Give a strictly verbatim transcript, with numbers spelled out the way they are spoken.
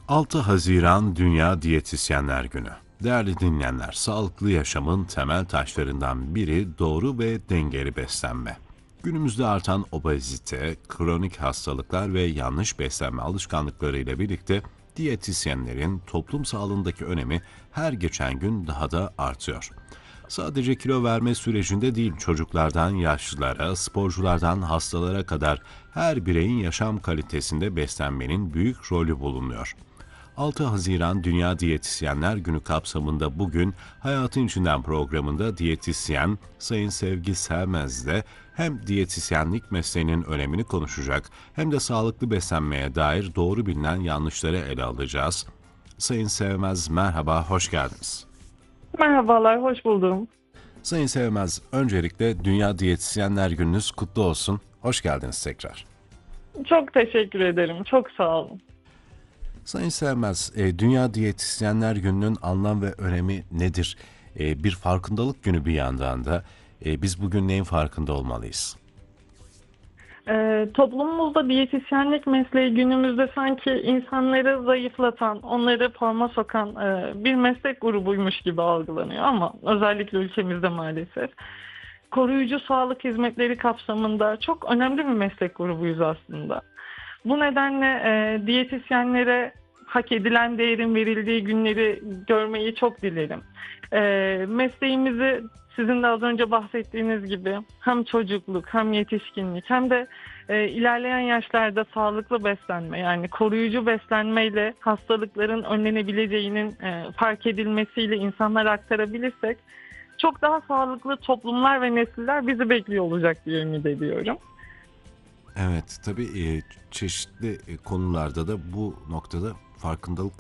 altı Haziran Dünya Diyetisyenler Günü. Değerli dinleyenler, sağlıklı yaşamın temel taşlarından biri doğru ve dengeli beslenme. Günümüzde artan obezite, kronik hastalıklar ve yanlış beslenme alışkanlıkları ile birlikte diyetisyenlerin toplum sağlığındaki önemi her geçen gün daha da artıyor. Sadece kilo verme sürecinde değil, çocuklardan yaşlılara, sporculardan hastalara kadar her bireyin yaşam kalitesinde beslenmenin büyük rolü bulunuyor. altı Haziran Dünya Diyetisyenler Günü kapsamında bugün Hayatın İçinden programında diyetisyen Sayın Sevgi Sevmez'le hem diyetisyenlik mesleğinin önemini konuşacak hem de sağlıklı beslenmeye dair doğru bilinen yanlışları ele alacağız. Sayın Sevmez, merhaba, hoş geldiniz. Merhabalar, hoş buldum. Sayın Sevmez, öncelikle Dünya Diyetisyenler Gününüz kutlu olsun. Hoş geldiniz tekrar. Çok teşekkür ederim, çok sağ olun. Sayın Sevmez, e, Dünya Diyetisyenler Günü'nün anlam ve önemi nedir? E, bir farkındalık günü bir yandan da. E, biz bugün neyin farkında olmalıyız? Ee, toplumumuzda diyetisyenlik mesleği günümüzde sanki insanları zayıflatan, onları forma sokan e, bir meslek grubuymuş gibi algılanıyor ama özellikle ülkemizde maalesef. Koruyucu sağlık hizmetleri kapsamında çok önemli bir meslek grubuyuz aslında. Bu nedenle e, diyetisyenlere hak edilen değerin verildiği günleri görmeyi çok dilerim. E, mesleğimizi sizin de az önce bahsettiğiniz gibi hem çocukluk hem yetişkinlik hem de e, ilerleyen yaşlarda sağlıklı beslenme, yani koruyucu beslenmeyle hastalıkların önlenebileceğinin e, fark edilmesiyle insanlara aktarabilirsek çok daha sağlıklı toplumlar ve nesiller bizi bekliyor olacak diye ümit ediyorum. Evet, tabii e, çeşitli e, konularda da bu noktada farkındalık